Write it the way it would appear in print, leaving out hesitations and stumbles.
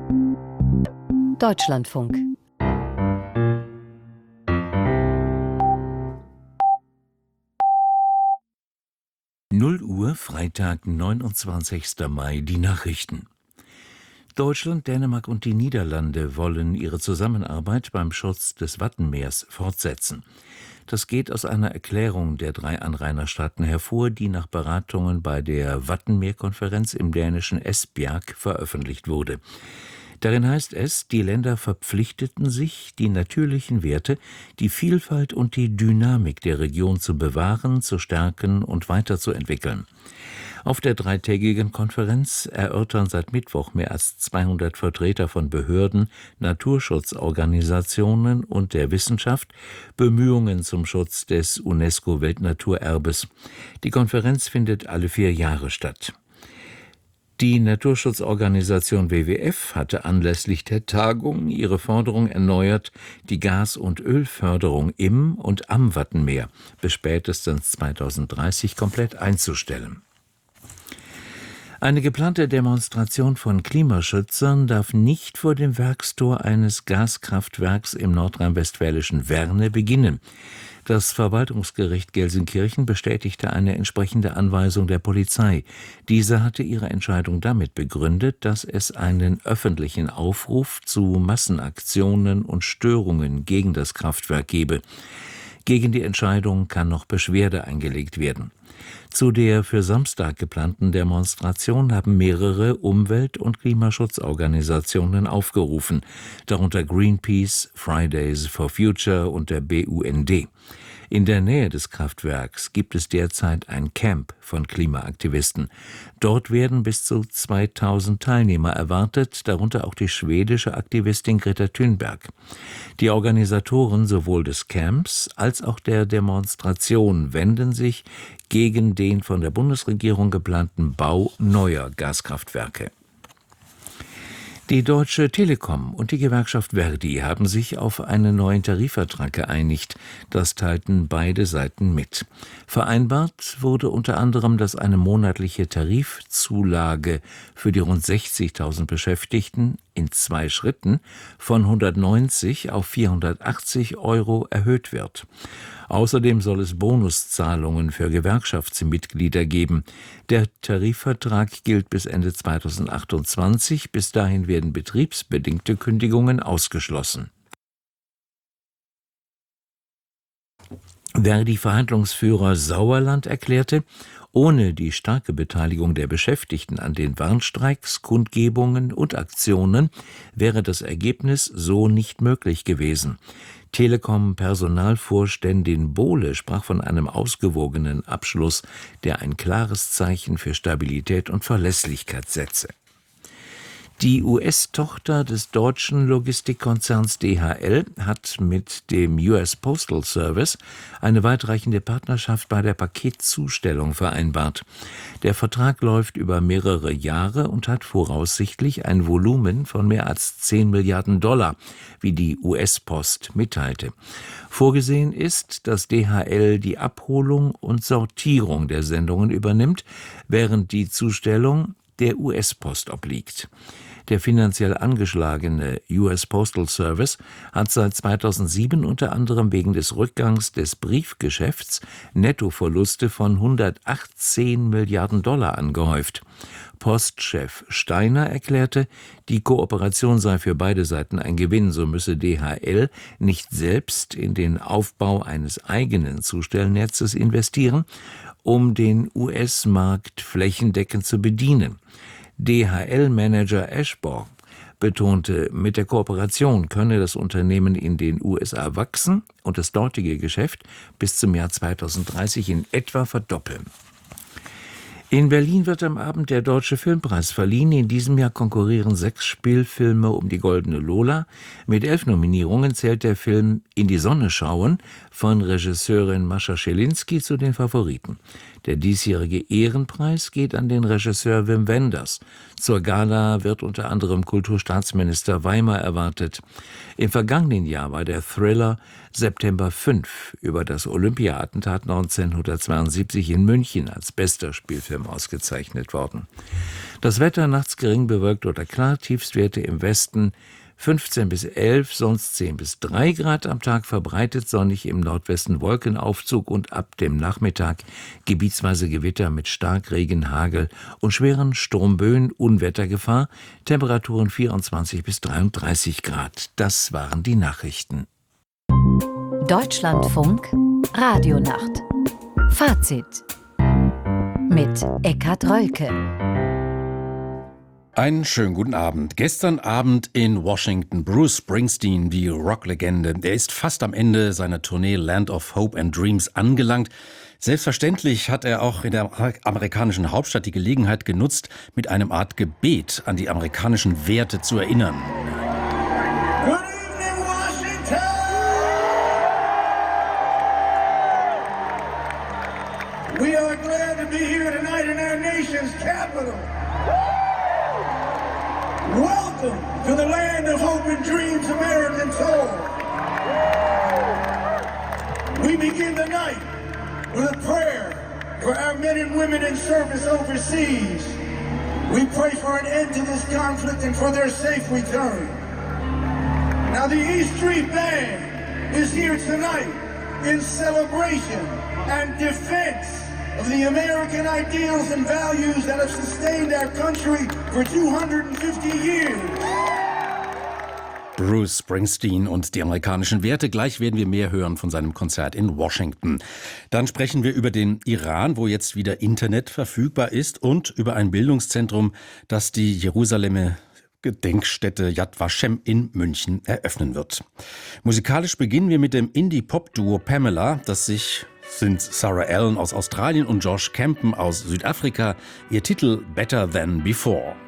Deutschlandfunk. Uhr, Freitag, 29. Mai, die Nachrichten. Deutschland, Dänemark und die Niederlande wollen ihre Zusammenarbeit beim Schutz des Wattenmeers fortsetzen. Das geht aus einer Erklärung der 3 Anrainerstaaten hervor, die nach Beratungen bei der Wattenmeerkonferenz im dänischen Esbjerg veröffentlicht wurde. Darin heißt es, die Länder verpflichteten sich, die natürlichen Werte, die Vielfalt und die Dynamik der Region zu bewahren, zu stärken und weiterzuentwickeln. Auf der 3-tägigen Konferenz erörtern seit Mittwoch mehr als 200 Vertreter von Behörden, Naturschutzorganisationen und der Wissenschaft Bemühungen zum Schutz des UNESCO-Weltnaturerbes. Die Konferenz findet alle 4 Jahre statt. Die Naturschutzorganisation WWF hatte anlässlich der Tagung ihre Forderung erneuert, die Gas- und Ölförderung im und am Wattenmeer bis spätestens 2030 komplett einzustellen. Eine geplante Demonstration von Klimaschützern darf nicht vor dem Werkstor eines Gaskraftwerks im nordrhein-westfälischen Werne beginnen. Das Verwaltungsgericht Gelsenkirchen bestätigte eine entsprechende Anweisung der Polizei. Diese hatte ihre Entscheidung damit begründet, dass es einen öffentlichen Aufruf zu Massenaktionen und Störungen gegen das Kraftwerk gebe. Gegen die Entscheidung kann noch Beschwerde eingelegt werden. Zu der für Samstag geplanten Demonstration haben mehrere Umwelt- und Klimaschutzorganisationen aufgerufen, darunter Greenpeace, Fridays for Future und der BUND. In der Nähe des Kraftwerks gibt es derzeit ein Camp von Klimaaktivisten. Dort werden bis zu 2000 Teilnehmer erwartet, darunter auch die schwedische Aktivistin Greta Thunberg. Die Organisatoren sowohl des Camps als auch der Demonstration wenden sich gegen den von der Bundesregierung geplanten Bau neuer Gaskraftwerke. Die Deutsche Telekom und die Gewerkschaft Verdi haben sich auf einen neuen Tarifvertrag geeinigt. Das teilten beide Seiten mit. Vereinbart wurde unter anderem, dass eine monatliche Tarifzulage für die rund 60.000 Beschäftigten in 2 Schritten von 190 auf 480 € erhöht wird. Außerdem soll es Bonuszahlungen für Gewerkschaftsmitglieder geben. Der Tarifvertrag gilt bis Ende 2028. Bis dahin werden betriebsbedingte Kündigungen ausgeschlossen. Verdi-Verhandlungsführer Sauerland erklärte, ohne die starke Beteiligung der Beschäftigten an den Warnstreiks, Kundgebungen und Aktionen wäre das Ergebnis so nicht möglich gewesen. Telekom-Personalvorständin Bohle sprach von einem ausgewogenen Abschluss, der ein klares Zeichen für Stabilität und Verlässlichkeit setze. Die US-Tochter des deutschen Logistikkonzerns DHL hat mit dem US Postal Service eine weitreichende Partnerschaft bei der Paketzustellung vereinbart. Der Vertrag läuft über mehrere Jahre und hat voraussichtlich ein Volumen von mehr als $10 Milliarden, wie die US-Post mitteilte. Vorgesehen ist, dass DHL die Abholung und Sortierung der Sendungen übernimmt, während die Zustellung der US-Post obliegt. Der finanziell angeschlagene US Postal Service hat seit 2007 unter anderem wegen des Rückgangs des Briefgeschäfts Nettoverluste von $118 Milliarden angehäuft. Postchef Steiner erklärte, die Kooperation sei für beide Seiten ein Gewinn, so müsse DHL nicht selbst in den Aufbau eines eigenen Zustellnetzes investieren, um den US-Markt flächendeckend zu bedienen. DHL-Manager Ashbaugh betonte, mit der Kooperation könne das Unternehmen in den USA wachsen und das dortige Geschäft bis zum Jahr 2030 in etwa verdoppeln. In Berlin wird am Abend der Deutsche Filmpreis verliehen. In diesem Jahr konkurrieren 6 Spielfilme um die Goldene Lola. Mit 11 Nominierungen zählt der Film In die Sonne schauen von Regisseurin Mascha Schelinski zu den Favoriten. Der diesjährige Ehrenpreis geht an den Regisseur Wim Wenders. Zur Gala wird unter anderem Kulturstaatsminister Weimer erwartet. Im vergangenen Jahr war der Thriller September 5 über das Olympia-Attentat 1972 in München als bester Spielfilm ausgezeichnet worden. Das Wetter nachts gering bewölkt oder klar, Tiefstwerte im Westen 15 bis 11, sonst 10 bis 3 Grad am Tag, verbreitet sonnig, im Nordwesten Wolkenaufzug und ab dem Nachmittag gebietsweise Gewitter mit Starkregen, Hagel und schweren Sturmböen, Unwettergefahr, Temperaturen 24 bis 33 Grad. Das waren die Nachrichten. Deutschlandfunk Radionacht. Fazit mit Eckhard Rölke. Einen schönen guten Abend. Gestern Abend in Washington, Bruce Springsteen, die Rocklegende. Er ist fast am Ende seiner Tournee Land of Hope and Dreams angelangt. Selbstverständlich hat er auch in der amerikanischen Hauptstadt die Gelegenheit genutzt, mit einem Art Gebet an die amerikanischen Werte zu erinnern. Good evening, Washington! We are glad to be here tonight in our nation's capital. Welcome to the land of hope and dreams, American soul. We begin the night with a prayer for our men and women in service overseas. We pray for an end to this conflict and for their safe return. Now the East Street Band is here tonight in celebration and defense of the American ideals and values that have sustained our country for 250 years. Bruce Springsteen und die amerikanischen Werte. Gleich werden wir mehr hören von seinem Konzert in Washington. Dann sprechen wir über den Iran, wo jetzt wieder Internet verfügbar ist, und über ein Bildungszentrum, das die Jerusalemer Gedenkstätte Yad Vashem in München eröffnen wird. Musikalisch beginnen wir mit dem Indie-Pop-Duo Pamela, das sind Sarah Allen aus Australien und Josh Campen aus Südafrika. Ihr Titel Better Than Before.